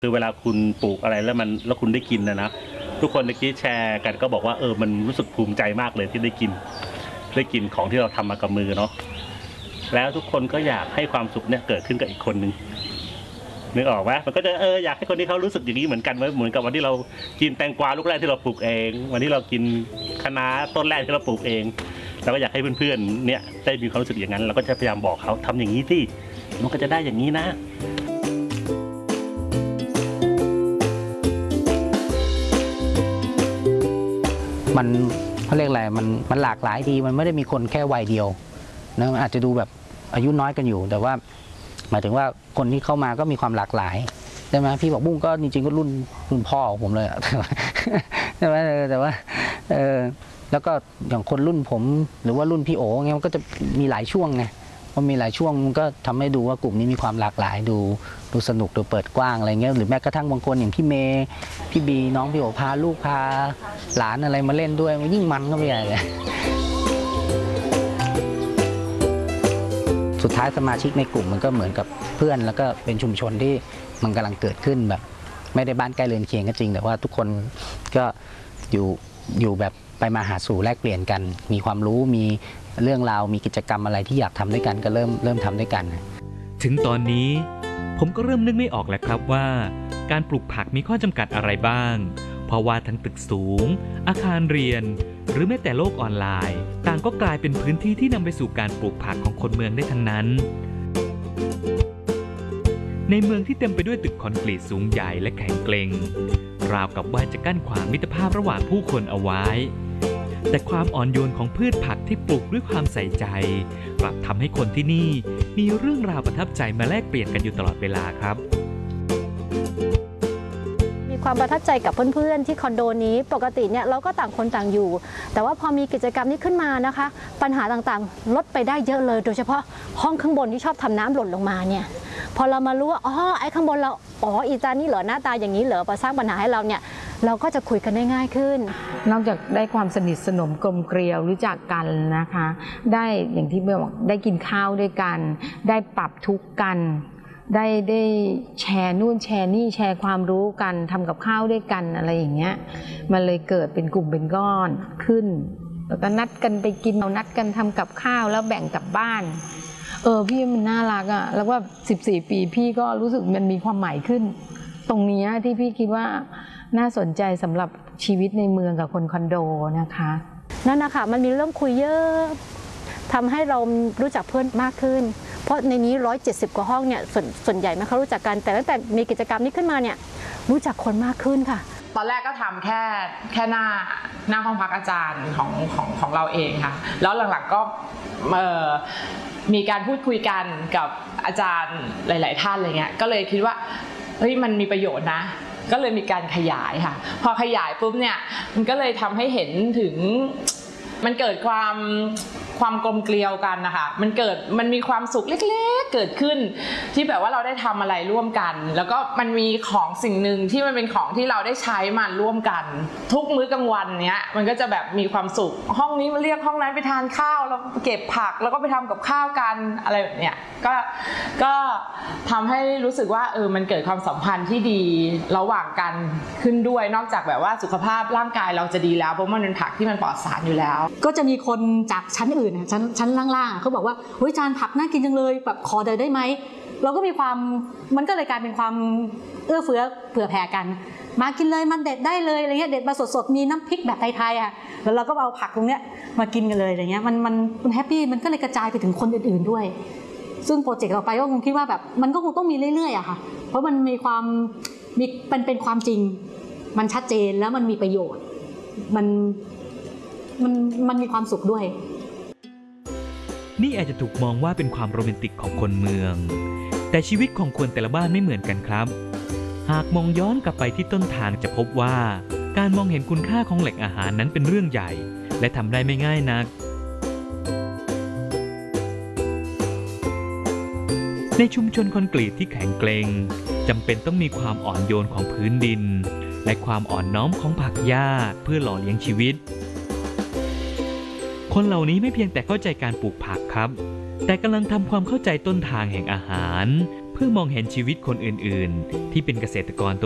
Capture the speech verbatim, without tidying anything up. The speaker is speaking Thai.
คือเวลาคุณปลูกอะไรแล้วมันแล้วคุณได้กินนะนะทุกคนเมื่อกี้แชร์กันก็บอกว่าเออมันรู้สึกภูมิใจมากเลยที่ได้กินได้กินของที่เราทำมากับมือเนาะแล้วทุกคนก็อยากให้ความสุขเนี่ยเกิดขึ้นกับอีกคนนึงนึกออกไหมมันก็จะเอออยากให้คนที่เขารู้สึกอย่างนี้เหมือนกันไว้เหมือนกับวันที่เรากินแตงกวาลูกแรกที่เราปลูกเองวันที่เรากินคะน้าต้นแรกที่เราปลูกเองเราก็อยากให้เพื่อนๆเนี่ยได้มีความรู้สึกอย่างนั้นเราก็จะพยายามบอกเขาทำอย่างนี้ที่มันก็จะได้อย่างนี้นะมันเขาเรียกอะไรมันมันหลากหลายดีมันไม่ได้มีคนแค่วัยเดียวนะอาจจะดูแบบอายุน้อยกันอยู่แต่ว่าหมายถึงว่าคนที่เข้ามาก็มีความหลากหลายใช่ไหมพี่บอกบุ้งก็จริงๆก็รุ่นรุ่นพ่อของผมเลยใช่ไหมแต่ว่าเออแล้วก็อย่างคนรุ่นผมหรือว่ารุ่นพี่โอ๋เงี้ยมันก็จะมีหลายช่วงไงพอมีหลายช่วงมันก็ทำให้ดูว่ากลุ่มนี้มีความหลากหลายดูดูสนุกดูเปิดกว้างอะไรเงี้ยหรือแม้กระทั่งบางคนอย่างพี่เมย์พี่บีน้องพี่โอพาลูกพาหลานอะไรมาเล่นด้วยมันยิ่งมันก็ไม่ใหญ่เลยสุดท้ายสมาชิกในกลุ่มมันก็เหมือนกับเพื่อนแล้วก็เป็นชุมชนที่มันกำลังเกิดขึ้นแบบไม่ได้บ้านใกล้เรือนเคียงก็จริงแต่ว่าทุกคนก็อยู่อยู่แบบไปมาหาสู่แลกเปลี่ยนกันมีความรู้มีเรื่องราวมีกิจกรรมอะไรที่อยากทำด้วยกันก็เริ่มเริ่มทำด้วยกันถึงตอนนี้ผมก็เริ่มนึกไม่ออกแล้วครับว่าการปลูกผักมีข้อจำกัดอะไรบ้างเพราะว่าทั้งตึกสูงอาคารเรียนหรือแม้แต่โลกออนไลน์ต่างก็กลายเป็นพื้นที่ที่นำไปสู่การปลูกผักของคนเมืองได้ทั้งนั้นในเมืองที่เต็มไปด้วยตึกคอนกรีตสูงใหญ่และแข็งเกร็งราวกับว่าจะกั้นขวางมิตรภาพระหว่างผู้คนเอาไว้แต่ความอ่อนโยนของพืชผักที่ปลูกด้วยความใส่ใจกลับทำให้คนที่นี่มีเรื่องราวประทับใจมาแลกเปลี่ยนกันอยู่ตลอดเวลาครับมีความประทับใจกับเพื่อนๆที่คอนโดนี้ปกติเนี่ยเราก็ต่างคนต่างอยู่แต่ว่าพอมีกิจกรรมนี้ขึ้นมานะคะปัญหาต่างๆลดไปได้เยอะเลยโดยเฉพาะห้องข้างบนที่ชอบทำน้ำหล่นลงมาเนี่ยพอเรามารู้ว่าอ๋อไอ้ข้างบนเราอ๋ออีจานนี่เหรอหน้าตาอย่างนี้เหรอพอสร้างปัญหาให้เราเนี่ยเราก็จะคุยกันได้ง่ายขึ้นนอกจากได้ความสนิทสนมกลมเกลียวรู้จักกันนะคะได้อย่างที่เมื่อบอกได้กินข้าวด้วยกันได้ปรับทุกข์กันได้ได้แชร์นู่นแชร์นี่แชร์ความรู้กันทำกับข้าวด้วยกันอะไรอย่างเงี้ยมันเลยเกิดเป็นกลุ่มเป็นก้อนขึ้นแล้วก็นัดกันไปกินเรานัดกันทำกับข้าวแล้วแบ่งกลับบ้านเออพี่มันน่ารักอ่ะแล้วว่าสิบสี่ปีพี่ก็รู้สึกมันมีความหมายขึ้นตรงนี้ที่พี่คิดว่าน่าสนใจสำหรับชีวิตในเมืองกับคนคอนโดนะคะนั่นนะคะมันมีเรื่องคุยเยอะทำให้เรารู้จักเพื่อนมากขึ้นเพราะในนี้หนึ่งร้อยเจ็ดสิบกว่าห้องเนี่ยส่วนส่วนใหญ่ไม่ค่อยรู้จักกันแต่ตั้งแต่มีกิจกรรมนี้ขึ้นมาเนี่ยรู้จักคนมากขึ้นค่ะตอนแรกก็ทำแค่แค่หน้าหน้าห้องพักอาจารย์ของของของเราเองค่ะแล้วหลังๆก็มีการพูดคุยกันกับอาจารย์หลายๆท่านอะไรเงี้ยก็เลยคิดว่าเฮ้ยมันมีประโยชน์นะก็เลยมีการขยายค่ะพอขยายปุ๊บเนี่ยมันก็เลยทำให้เห็นถึงมันเกิดความความกลมเกลียวกันนะคะมันเกิดมันมีความสุขเล็กๆเกิดขึ้นที่แบบว่าเราได้ทำอะไรร่วมกันแล้วก็มันมีของสิ่งหนึ่งที่มันเป็นของที่เราได้ใช้มันร่วมกันทุกมื้อกลางวันเนี้ยมันก็จะแบบมีความสุขห้องนี้มาเรียกห้องนั้นไปทานข้าวแล้วเก็บผักแล้วก็ไปทำกับข้าวกันอะไรแบบเนี้ยก็ก็ทำให้รู้สึกว่าเออมันเกิดความสัมพันธ์ที่ดีระหว่างกันขึ้นด้วยนอกจากแบบว่าสุขภาพร่างกายเราจะดีแล้วเพราะมันเป็นผักที่มันปลอดสารอยู่แล้วก็จะมีคนจากชั้นอื่นชั้นชั้นล่างๆเขาบอกว่าเฮ้ยจานผักน่ากินจังเลยแบบขอเดินได้ไหมเราก็มีความมันก็เลยกลายเป็นความเอื้อเฟื้อเผื่อแผ่กันมากินเลยมันเด็ดได้เลยอะไรเงี้ยเด็ดมาสดๆมีน้ำพริกแบบไทยๆอ่ะแล้วเราก็เอาผักตรงเนี้ยมากินกันเลยอะไรเงี้ยมันมันมันแฮปปี้มันก็เลยกระจายไปถึงคนอื่นๆด้วยซึ่งโปรเจกต์ต่อไปก็คงคิดว่าแบบมันก็คงต้องมีเรื่อยๆอะค่ะเพราะมันมีความมีเป็นเป็นความจริงมันชัดเจนแล้วมันมีประโยชน์มันมันมันมีความสุขด้วยนี่อาจจะถูกมองว่าเป็นความโรแมนติกของคนเมืองแต่ชีวิตของคนแต่ละบ้านไม่เหมือนกันครับหากมองย้อนกลับไปที่ต้นทางจะพบว่าการมองเห็นคุณค่าของแหล่งอาหารนั้นเป็นเรื่องใหญ่และทำได้ไม่ง่ายนักในชุมชนคอนกรีตที่แข็งเกร็งจำเป็นต้องมีความอ่อนโยนของพื้นดินและความอ่อนน้อมของผักหญ้าเพื่อหล่อเลี้ยงชีวิตคนเหล่านี้ไม่เพียงแต่เข้าใจการปลูกผักครับแต่กำลังทำความเข้าใจต้นทางแห่งอาหารเพื่อมองเห็นชีวิตคนอื่นๆที่เป็นเกษตรกรตัว